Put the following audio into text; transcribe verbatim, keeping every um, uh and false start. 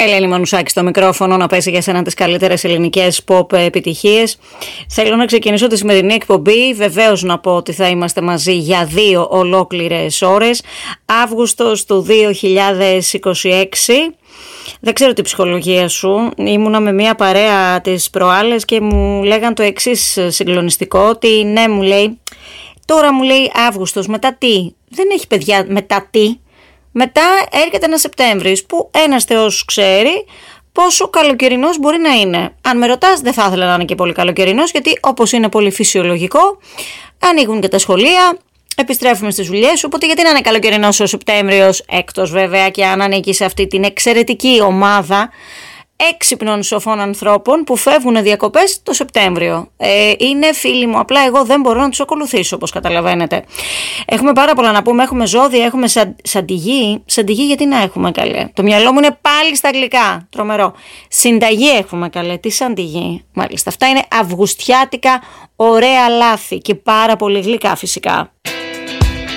Ελένη Μανουσάκη στο μικρόφωνο, να πέσει για σένα τις καλύτερες ελληνικές pop επιτυχίες. Θέλω να ξεκινήσω τη σημερινή εκπομπή. Βεβαίως να πω ότι θα είμαστε μαζί για δύο ολόκληρες ώρες. Αύγουστος του δύο χιλιάδες είκοσι έξι. Δεν ξέρω τη ψυχολογία σου. Ήμουνα με μια παρέα τις προάλλες και μου λέγαν το εξής συγκλονιστικό, ότι ναι, μου λέει, τώρα μου λέει Αύγουστος, μετά τι? Δεν έχει παιδιά μετά τι. Μετά έρχεται ένα Σεπτέμβρης που ένας Θεός ξέρει πόσο καλοκαιρινός μπορεί να είναι. Αν με ρωτάς, δεν θα ήθελα να είναι και πολύ καλοκαιρινός, γιατί όπως είναι πολύ φυσιολογικό, ανοίγουν και τα σχολεία, επιστρέφουμε στις δουλειές, οπότε γιατί να είναι καλοκαιρινός ο Σεπτέμβριος, εκτός βέβαια και αν ανήκει σε αυτή την εξαιρετική ομάδα έξυπνων σοφών ανθρώπων που φεύγουν διακοπές το Σεπτέμβριο. Ε, είναι φίλοι μου, απλά εγώ δεν μπορώ να τους ακολουθήσω, όπως καταλαβαίνετε. Έχουμε πάρα πολλά να πούμε, έχουμε ζώδια, έχουμε σαν, σαντιγί. Σαντιγί γιατί να έχουμε, καλέ? Το μυαλό μου είναι πάλι στα αγγλικά, τρομερό. Συνταγή έχουμε, καλέ, τι σαντιγί? Μάλιστα, αυτά είναι αυγουστιάτικα ωραία λάθη και πάρα πολύ γλυκά φυσικά.